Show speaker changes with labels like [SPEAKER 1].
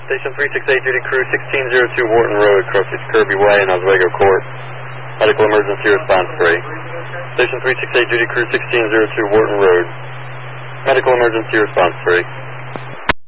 [SPEAKER 1] Station 368, duty crew 1602 Wharton Road, crosses Kirby Way in Oswego Court. Medical emergency response 3. Station 368, duty crew 1602 Wharton Road. Medical emergency response 3.